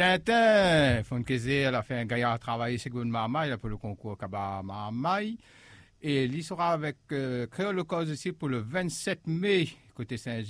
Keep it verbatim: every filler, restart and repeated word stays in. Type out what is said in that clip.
Tintin, Fonkezé, elle a fait un gaillard à travailler chez Goun Marmaille pour le concours Kaba Marmaille. Et il sera avec euh, Créole Cause aussi pour le vingt-sept mai, côté Saint-Gilles.